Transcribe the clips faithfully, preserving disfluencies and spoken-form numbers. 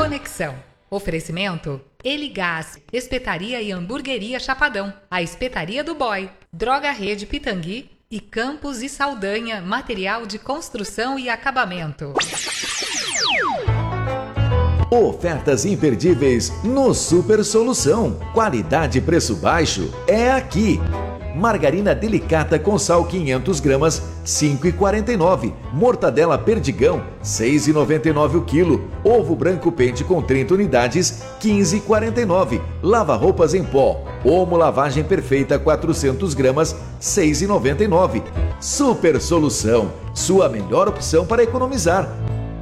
Conexão. Oferecimento Eligás, Espetaria e Hamburgueria Chapadão, a Espetaria do Boy, Droga Rede Pitangui e Campos e Saldanha, material de construção e acabamento. Ofertas imperdíveis no Super Solução. Qualidade e preço baixo é aqui. Margarina delicata com sal quinhentas gramas, cinco reais e quarenta e nove centavos. Mortadela Perdigão, seis reais e noventa e nove centavos o quilo. Ovo branco pente com trinta unidades, quinze reais e quarenta e nove centavos. Lava roupas em pó, Omo lavagem perfeita quatrocentas gramas, seis reais e noventa e nove centavos. Super Solução, sua melhor opção para economizar.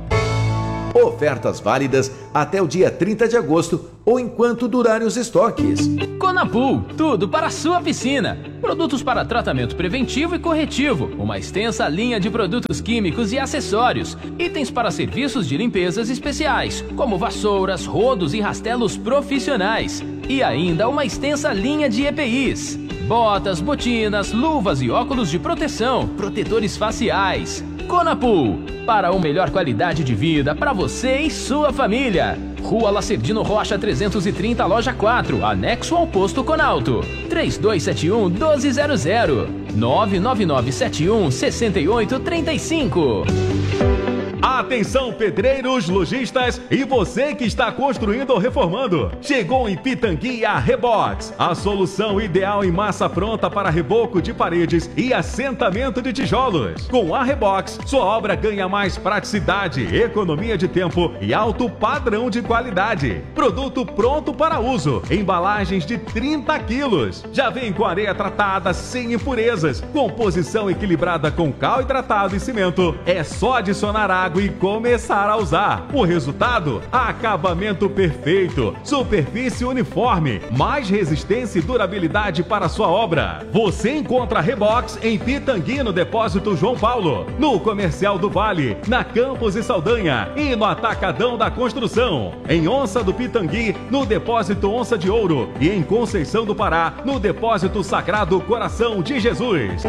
Ofertas válidas até o dia trinta de agosto ou enquanto durarem os estoques. Conapool, tudo para a sua piscina. Produtos para tratamento preventivo e corretivo, uma extensa linha de produtos químicos e acessórios, itens para serviços de limpezas especiais, como vassouras, rodos e rastelos profissionais, e ainda uma extensa linha de E P Is. Botas, botinas, luvas e óculos de proteção, protetores faciais. Conapool, para uma melhor qualidade de vida para você e sua família. Rua Lacerdino Rocha trezentos e trinta, loja quatro, anexo ao posto Conalto. três dois sete um, um dois zero zero. nove nove nove sete um, seis oito três cinco. Atenção, pedreiros, lojistas e você que está construindo ou reformando. Chegou em Pitangui a Rebox, a solução ideal em massa pronta para reboco de paredes e assentamento de tijolos. Com a Rebox, sua obra ganha mais praticidade, economia de tempo e alto padrão de qualidade. Produto pronto para uso, embalagens de trinta quilos. Já vem com areia tratada sem impurezas, composição equilibrada com cal hidratado e cimento. É só adicionar água e começar a usar. O resultado? Acabamento perfeito, superfície uniforme, mais resistência e durabilidade para sua obra. Você encontra a Rebox em Pitangui, no Depósito João Paulo, no Comercial do Vale, na Campos e Saldanha e no Atacadão da Construção. Em Onça do Pitangui, no Depósito Onça de Ouro e em Conceição do Pará, no Depósito Sagrado Coração de Jesus.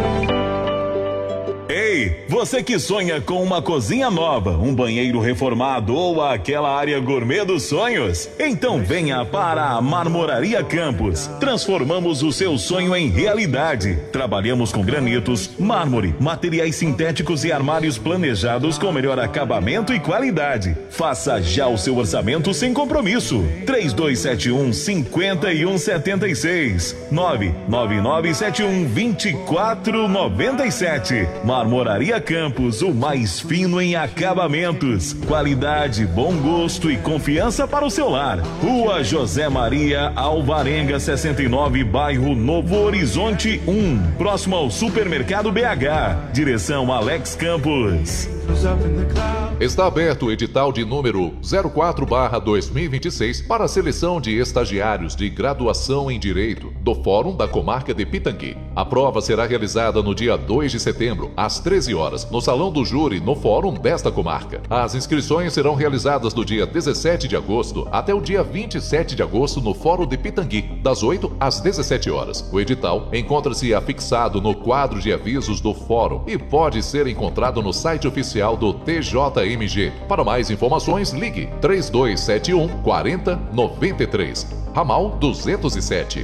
Ei, você que sonha com uma cozinha nova, um banheiro reformado ou aquela área gourmet dos sonhos? Então venha para a Marmoraria Campos. Transformamos o seu sonho em realidade. Trabalhamos com granitos, mármore, materiais sintéticos e armários planejados com melhor acabamento e qualidade. Faça já o seu orçamento sem compromisso. três dois sete um, cinco um sete seis, nove nove nove sete um, dois quatro nove sete. Marmoraria Campos, o mais fino em acabamentos. Qualidade, bom gosto e confiança para o seu lar. Rua José Maria Alvarenga sessenta e nove, bairro Novo Horizonte um, próximo ao Supermercado B H. Direção Alex Campos. Está aberto o edital de número zero quatro barra dois mil e vinte e seis para a seleção de estagiários de graduação em Direito do Fórum da Comarca de Pitangui. A prova será realizada no dia dois de setembro, às treze horas, no Salão do Júri, no Fórum desta comarca. As inscrições serão realizadas do dia dezessete de agosto até o dia vinte e sete de agosto no Fórum de Pitangui, das oito às dezessete horas. O edital encontra-se afixado no quadro de avisos do Fórum e pode ser encontrado no site oficial do T J M G. Para mais informações, ligue três dois sete um, quatro zero nove três, ramal duzentos e sete.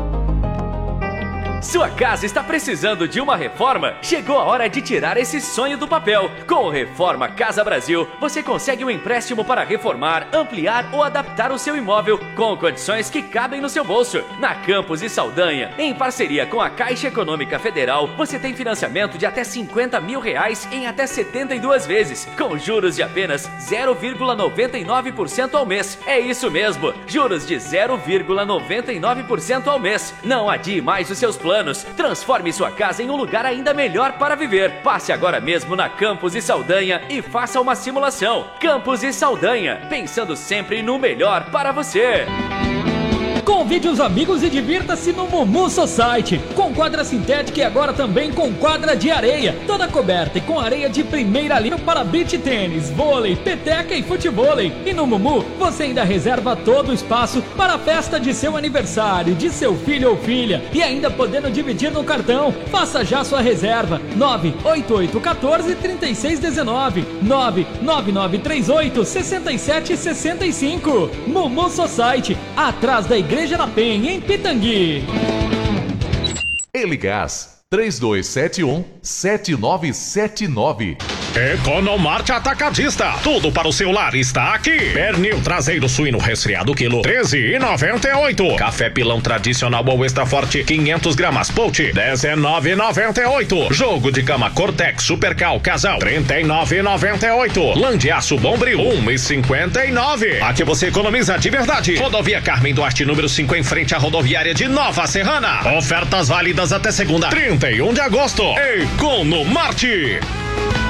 Sua casa está precisando de uma reforma? Chegou a hora de tirar esse sonho do papel. Com o Reforma Casa Brasil, você consegue um empréstimo para reformar, ampliar ou adaptar o seu imóvel com condições que cabem no seu bolso. Na Campos e Saldanha, em parceria com a Caixa Econômica Federal, você tem financiamento de até cinquenta mil reais em até setenta e duas vezes, com juros de apenas zero vírgula noventa e nove por cento ao mês. É isso mesmo, juros de zero vírgula noventa e nove por cento ao mês. Não adie mais os seus planos. Transforme sua casa em um lugar ainda melhor para viver. Passe agora mesmo na Campos e Saldanha e faça uma simulação. Campos e Saldanha, pensando sempre no melhor para você. Convide os amigos e divirta-se no Mumu Society, com quadra sintética e agora também com quadra de areia, toda coberta e com areia de primeira linha para beach tênis, vôlei, peteca e futevôlei. E no Mumu você ainda reserva todo o espaço para a festa de seu aniversário, de seu filho ou filha, e ainda podendo dividir no cartão. Faça já sua reserva. nove oito oito um quatro, três seis um nove, nove nove nove três oito, seis sete seis cinco. Mumu Society, atrás da Igreja da Penha, em Pitangui. Eligás três dois sete um, sete nove sete nove. Economarte Atacadista, tudo para o seu lar está aqui. Pernil traseiro suíno resfriado quilo treze reais e noventa e oito centavos. Café pilão tradicional ou extra forte quinhentos gramas Poach dezenove reais e noventa e oito centavos. Jogo de cama Cortex Supercal Casal trinta e nove reais e noventa e oito centavos. Lã de aço Bombril um real e cinquenta e nove centavos. Aqui você economiza de verdade. Rodovia Carmen Duarte número cinco em frente à rodoviária de Nova Serrana. Ofertas válidas até segunda, trinta e um de agosto. Economarte.